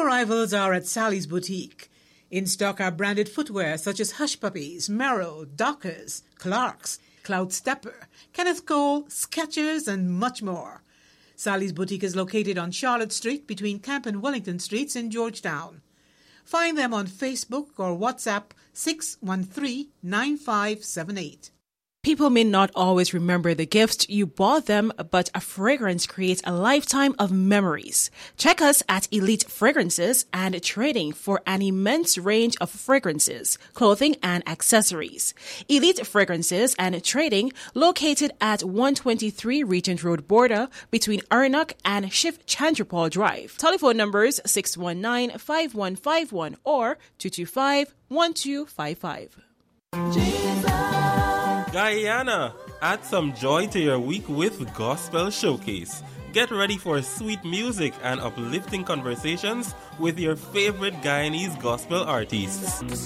arrivals are at Sally's Boutique. In stock are branded footwear such as Hush Puppies, Merrell, Dockers, Clarks, Cloud Stepper, Kenneth Cole, Skechers, and much more. Sally's Boutique is located on Charlotte Street between Camp and Wellington Streets in Georgetown. Find them on Facebook or WhatsApp 613-9578. People may not always remember the gift you bought them, but a fragrance creates a lifetime of memories. Check us at Elite Fragrances and Trading for an immense range of fragrances, clothing, and accessories. Elite Fragrances and Trading, located at 123 Regent Road border between Arnock and Shiv Chandripal Drive. Telephone numbers 619-5151 or 225-1255. Guyana, add some joy to your week with Gospel Showcase. Get ready for sweet music and uplifting conversations with your favorite Guyanese gospel artists.